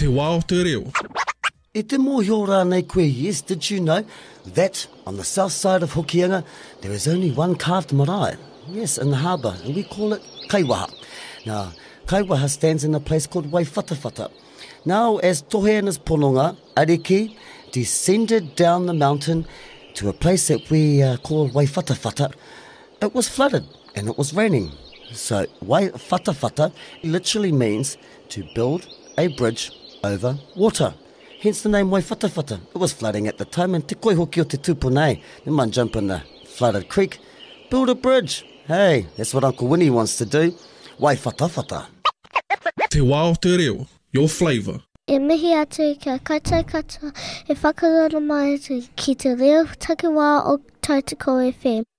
Te wā o te reo. E te mōhio rānei koe, yes, did you know that on the south side of Hokianga there is only one carved marae? Yes, in the harbour, and we call it Kaiwaha. Now, Kaiwaha stands in a place called Waiwhatawhata. Now, as Toheana's Pononga, Ariki, descended down the mountain to a place that we call Waiwhatawhata, it was flooded and it was raining. So, Waiwhatawhata literally means to build a bridge over water. Hence the name Waiwhatawhata. It was flooding at the time, and te koe hoki o te tūpuna, they might jump in the flooded creek, build a bridge. Hey, that's what Uncle Winnie wants to do. Waiwhatawhata. Te wā o te reo. Your flavour. E mihi atu kia koutou katoa, e whakarora mai atu ki te reo takiwā o Tautoko FM.